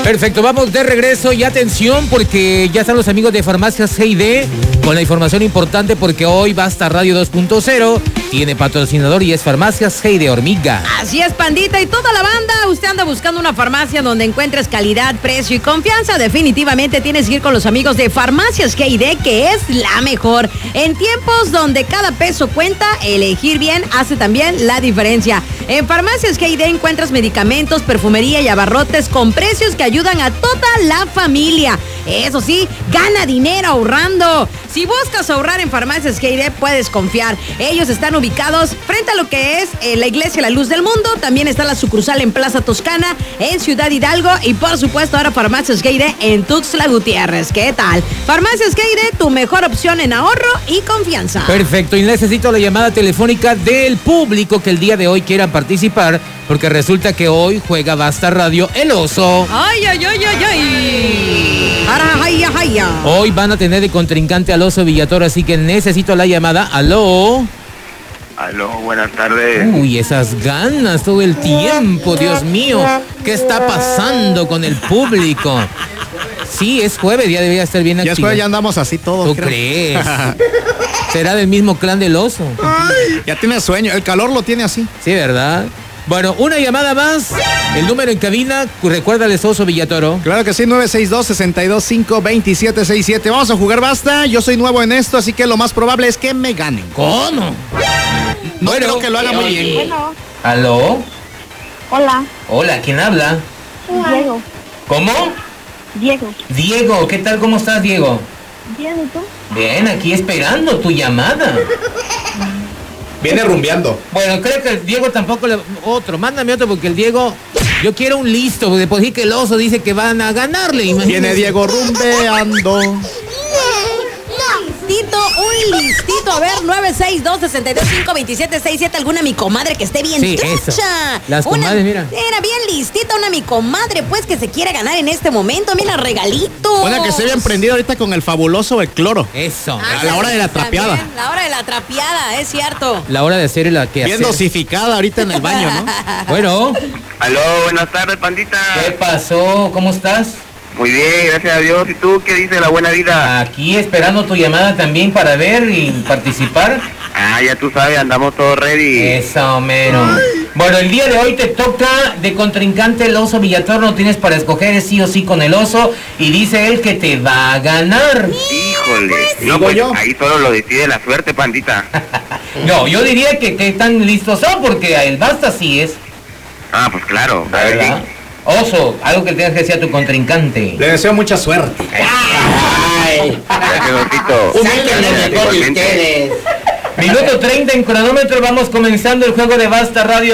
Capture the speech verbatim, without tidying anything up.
Perfecto, vamos de regreso y atención porque ya están los amigos de Farmacias G I D con la información importante porque hoy Basta Radio dos punto cero tiene patrocinador y es Farmacias G I D Hormiga. Así es, pandita, y toda la banda, usted anda buscando una farmacia donde encuentres calidad, precio y confianza. Definitivamente tienes que ir con los amigos de Farmacias G I D, que es la mejor. En tiempos donde cada peso cuenta, elegir bien hace también la diferencia. En Farmacias G I D encuentras medicamentos, perfumería y abarrotes con precios que ayudan a toda la familia. Eso sí, gana dinero ahorrando. Si buscas ahorrar en Farmacias G I D, puedes confiar. Ellos están ubicados frente a lo que es eh, la Iglesia La Luz del Mundo. También está la sucursal en Plaza Toscana, en Ciudad Hidalgo. Y por supuesto ahora Farmacias G I D en Tuxtla Gutiérrez. ¿Qué tal? Farmacias G I D, tu mejor opción en ahorro y confianza. Perfecto, y necesito la llamada telefónica del público que el día de hoy quieran participar, porque resulta que hoy juega Basta Radio El Oso. ¡Ay, ay, ay, ay, ay! Ara, ay, ay, ay. Hoy van a tener de contrincante al Oso Villatoro, así que necesito la llamada. ¿Aló? Aló, buenas tardes. Uy, esas ganas todo el tiempo, Dios mío. ¿Qué está pasando con el público? Sí, es jueves, ya debería estar bien activo. Ya es jueves, ya andamos así todos. ¿Tú creo. crees? ¿Será del mismo clan del Oso? Ay, ya tiene sueño, el calor lo tiene así. Sí, ¿verdad? Bueno, una llamada más. El número en cabina, recuérdales, Oso Villatoro. Claro que sí, nueve seis dos, seis dos cinco, dos siete seis siete. Vamos a jugar Basta. Yo soy nuevo en esto, así que lo más probable es que me ganen. ¿Cómo? No Bueno, creo que lo haga muy bien. Bueno, ¿Aló? hola, Hola, ¿quién habla? Diego. ¿Cómo? Diego. Diego, ¿qué tal? ¿Cómo estás, Diego? Bien, ¿y tú? Bien, aquí esperando tu llamada. Viene rumbeando. Bueno, creo que el Diego tampoco le... Otro, mándame otro porque el Diego... Yo quiero un listo, porque después sí que el Oso dice que van a ganarle. Imagínate. Viene Diego rumbeando. Listito, un listito. A ver, nueve seis dos, seis dos cinco, dos siete seis siete. Alguna mi comadre que esté bien Sí, trucha. eso. Las Una- comadres, mira. Era bien listita una mi comadre, pues, que se quiere ganar en este momento. Mira, regalito. Una que esté bien prendida ahorita con el fabuloso el cloro. Eso. a la hora de la trapeada. La hora de la trapeada, es cierto. La hora de hacer la que Bien hacer. dosificada ahorita en el baño, ¿no? Bueno, Aló, buenas tardes, pandita. ¿qué pasó? ¿Cómo estás? Muy bien, gracias a Dios. ¿Y tú qué dice la buena vida? Aquí esperando tu llamada también para ver y participar. Ah, ya tú sabes, andamos todos ready. Eso, mero. Bueno, el día de hoy te toca de contrincante el Oso Villatoro. No tienes para escoger, es sí o sí con el Oso. Y dice él que te va a ganar. Híjole. ¿Digo No, pues yo? ahí solo lo decide la suerte, pandita. No, yo diría que, que tan listos son porque el Basta sí es. Ah, pues claro. A ver, ¿Verdad? Oso, algo que tengas que decir a tu contrincante. Le deseo mucha suerte. Ay. gracias, Osito. Sáquenle mejor de ustedes. Minuto treinta en cronómetro, vamos comenzando el juego de Basta Radio.